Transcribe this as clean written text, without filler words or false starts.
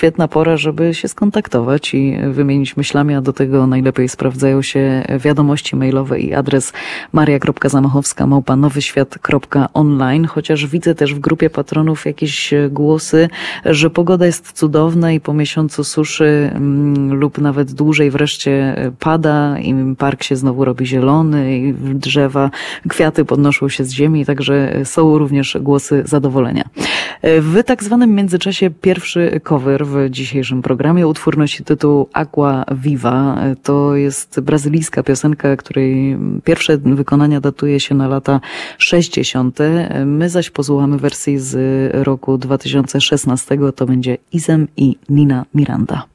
świetna pora, żeby się skontaktować i wymienić myślami, a do tego najlepiej sprawdzają się wiadomości mailowe i adres maria.zamachowska@nowyświat.online, chociaż widzę też w grupie patronów jakieś głosy, że pogoda jest cudowna i po miesiącu suszy lub nawet dłużej wreszcie pada i park się znowu robi zielony i drzewa, kwiaty podnoszą się z ziemi, także są również głosy zadowolenia. W tak zwanym międzyczasie pierwszy cover w dzisiejszym programie. Utwór nosi tytuł Aqua Viva. To jest brazylijska piosenka, której pierwsze wykonania datuje się na lata 60. My zaś posłuchamy wersji z roku 2016. To będzie Izem i Nina Miranda.